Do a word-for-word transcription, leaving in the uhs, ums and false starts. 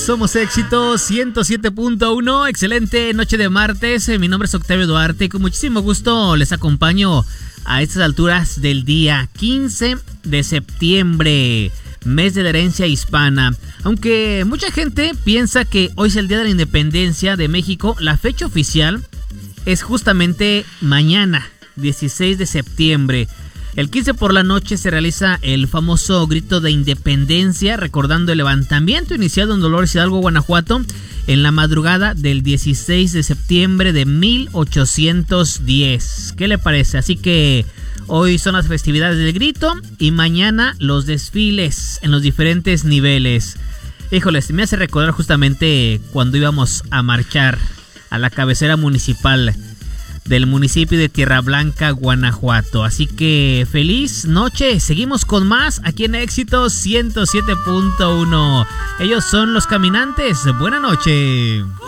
Somos Éxito ciento siete punto uno. Excelente noche de martes. Mi nombre es Octavio Duarte y con muchísimo gusto les acompaño a estas alturas del día quince de septiembre, mes de la herencia hispana. Aunque mucha gente piensa que hoy es el día de la independencia de México, la fecha oficial es justamente mañana, dieciséis de septiembre. El quince por la noche se realiza el famoso grito de independencia, recordando el levantamiento iniciado en Dolores Hidalgo, Guanajuato, en la madrugada del dieciséis de septiembre de mil ochocientos diez. ¿Qué le parece? Así que hoy son las festividades del grito y mañana los desfiles en los diferentes niveles. Híjoles, me hace recordar justamente cuando íbamos a marchar a la cabecera municipal del municipio de Tierra Blanca, Guanajuato. Así que feliz noche, seguimos con más aquí en Éxito ciento siete punto uno. Ellos son Los Caminantes, buena noche.